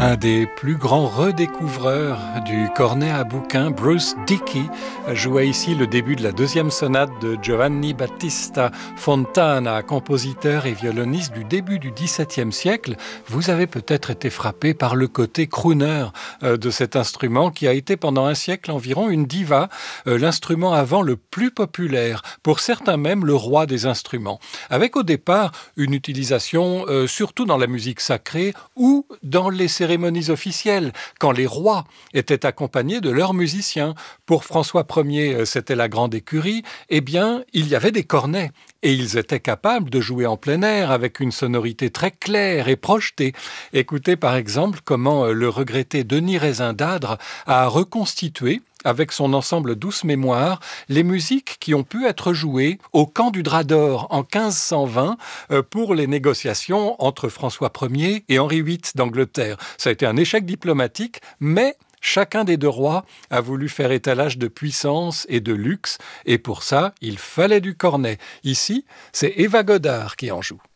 Un des plus grands redécouvreurs du cornet à bouquin, Bruce Dickey, jouait ici le début de la deuxième sonate de Giovanni Battista Fontana, compositeur et violoniste du début du XVIIe siècle. Vous avez peut-être été frappé par le côté crooner de cet instrument qui a été pendant un siècle environ une diva, l'instrument avant le plus populaire, pour certains même le roi des instruments, avec au départ une utilisation surtout dans la musique sacrée ou dans les cérémonies officielles, quand les rois étaient accompagnés de leurs musiciens. Pour François Ier, c'était la grande écurie, eh bien, il y avait des cornets. Et ils étaient capables de jouer en plein air avec une sonorité très claire et projetée. Écoutez par exemple comment le regretté Denis Raisindadre a reconstitué avec son ensemble Douce Mémoire, les musiques qui ont pu être jouées au camp du Drap d'Or en 1520 pour les négociations entre François Ier et Henri VIII d'Angleterre. Ça a été un échec diplomatique, mais chacun des deux rois a voulu faire étalage de puissance et de luxe, et pour ça, il fallait du cornet. Ici, c'est Eva Godard qui en joue.